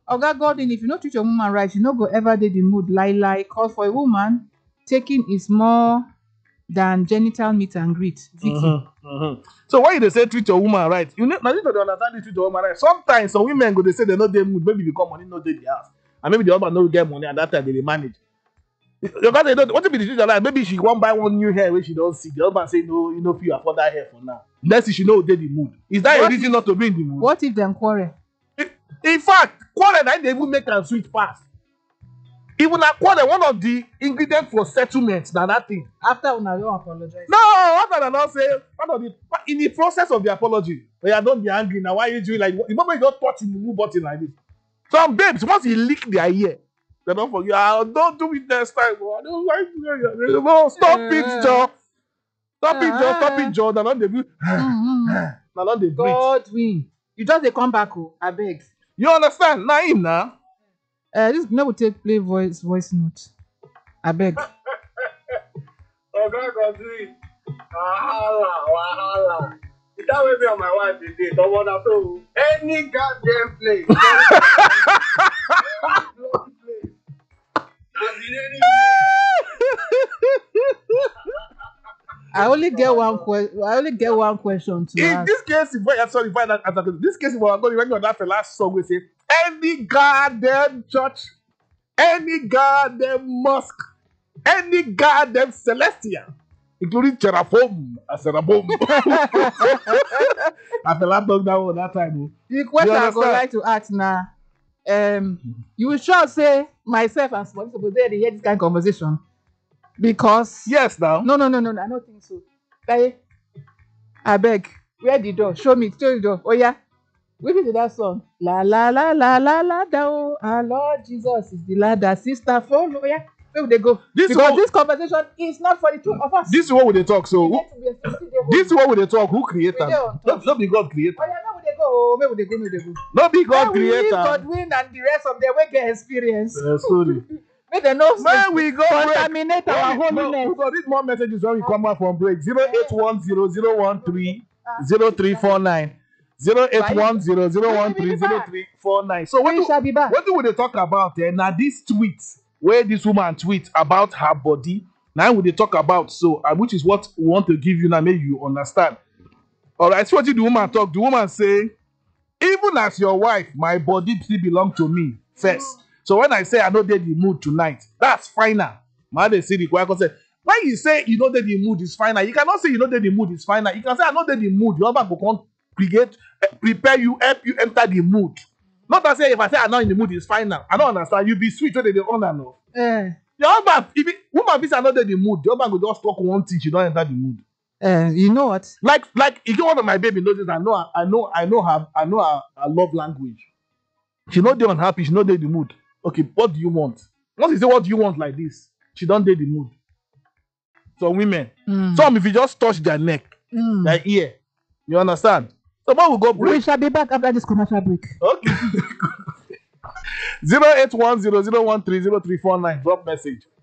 Oga Godwin, if you not treat your woman right, you no go ever dey the mood lie. Cause for a woman, taking is more than genital meet and greet. Vicky. So why they say treat your woman right? You need to understand the treat your woman right. Sometimes some women go they say they no dey mood, maybe because money no dey the house, and maybe the husband no get money, and that time they dey manage. You got to what be the treat your life? Maybe she won't buy one new hair which she don't see. The husband say no, you know, if you afford that hair for now. Next thing she know they the mood. Is that a reason not to be in the mood? What if them quarrel? In fact, quarrel that they even make am sweet pass. Even a quarrel, one of the ingredients for settlement, na that thing. After una don apologize. No, after that, not say part of the in the process of the apology. But you don't be angry now. Why you doing like the moment you don't touch the move button like this? Some babes, once you lick their ear, they don't forget. Don't do it next time. I don't like it. No, stop it, Joe. Stop it, Joe. Now don't they do. Now don't they breathe. Godwin, you just dey come back, oh, abeg. You understand? Now him now. This no go take play voice note. Abeg. Oga Godwin, wahala. You can't wait me on my wife today. Don't want to so any goddamn place. I only get one question to In ask. this case, this case, if I'm going to remember that last song, we say any goddamn church, any goddamn mosque, any goddamn celestial, including Cherafom and Serabom. I feel like dog that one that time. The question I would like to ask now, you will sure say myself and somebody supposed to hear this kind of conversation because Yes, now. no, I don't think so. Taye, abeg, where the door? Show the door. Oh yeah, which is that song? La la la la la la da oh, our Lord Jesus is the ladder. Sister, follow. Oh yeah, where would they go? Because this conversation is not for the two of us. This is what we dey talk. So We need to be explicit. this is what we dey talk. Who created? We dey on top. Not be God creator. Oh yeah, where would they go? Where would they go? Not be God Where we leave creator. Godwin and the rest of them wey get experience. Sorry. Make them know Where we go break. contaminate our holiness. We go read more messages when we come back from break. 08100130349. 08100130349. So We shall be back. what do we talk about? Now this tweet where this woman tweet about her body. Now we dey talk about so which is what we want to give you now. Make you understand. All right. So what did the woman talk? The woman say, even as your wife, my body still belong to me first. So when I say I know dey the mood tonight, that's final. Man, they see the choir say, when you say you know dey the mood is final, you cannot say you know dey the mood is final. You can say I know dey the mood. Your husband go come prepare you, help you enter the mood. Not that say if I say I'm not in the mood is final. I don't understand. You be sweet when they on and off. Your husband, if woman be say I know dey the mood, the husband go just talk one thing, she don't enter the mood. You know what? Like if you one of my baby knows this, I know her love language. She know they unhappy, she know they the mood. Okay, what do you want? Once you say what do you want like this, she don't dey the mood. So women, some if you just touch their neck, their ear, you understand? So what will go break? We shall be back after this commercial break. Okay. 08100130349. Drop message.